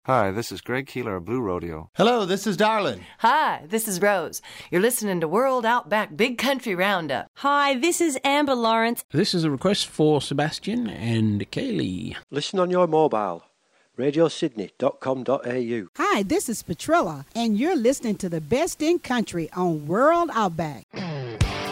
Hi, this is Greg Keeler of Blue Rodeo. Hello, this is Darlin. Hi, this is Rose. You're listening to World Outback Big Country Roundup. Hi, this is Amber Lawrence. This is a request for Sebastian and Kaylee. Listen on your mobile. radiosydney.com.au. Hi, this is Petrilla, and you're listening to the best in country on World Outback.